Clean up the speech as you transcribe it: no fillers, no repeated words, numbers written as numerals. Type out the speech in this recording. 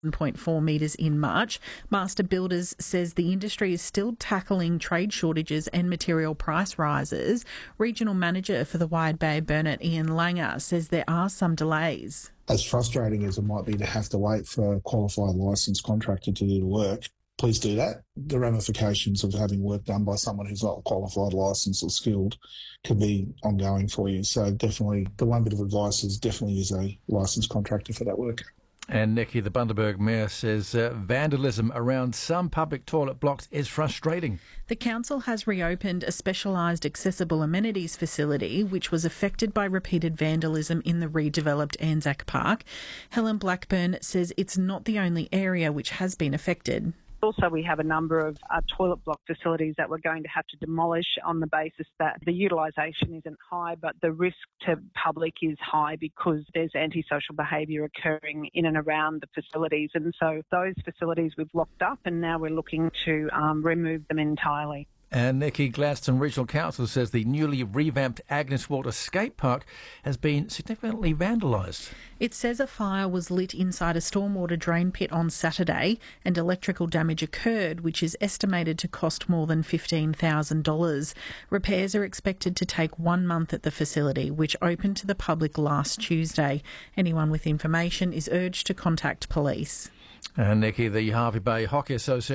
1.4 metres in March. Master Builders says the industry is still tackling trade shortages and material price rises. Regional Manager for the Wide Bay Burnett, Ian Langer, says there are some delays. As frustrating as it might be to have to wait for a qualified licensed contractor to do the work, please do that. The ramifications of having work done by someone who's not qualified, licensed or skilled can be ongoing for you. So definitely the one bit of advice is definitely use a licensed contractor for that work. And Nikki, the Bundaberg Mayor, says vandalism around some public toilet blocks is frustrating. The council has reopened a specialised accessible amenities facility which was affected by repeated vandalism in the redeveloped Anzac Park. Helen Blackburn says it's not the only area which has been affected. Also, we have a number of toilet block facilities that we're going to have to demolish on the basis that the utilisation isn't high, but the risk to public is high because there's antisocial behaviour occurring in and around the facilities. And so those facilities we've locked up and now we're looking to remove them entirely. And Nikki, Gladstone Regional Council says the newly revamped Agnes Water Skate Park has been significantly vandalised. It says a fire was lit inside a stormwater drain pit on Saturday and electrical damage occurred, which is estimated to cost more than $15,000. Repairs are expected to take 1 month at the facility, which opened to the public last Tuesday. Anyone with information is urged to contact police. And Nikki, the Hervey Bay Hockey Association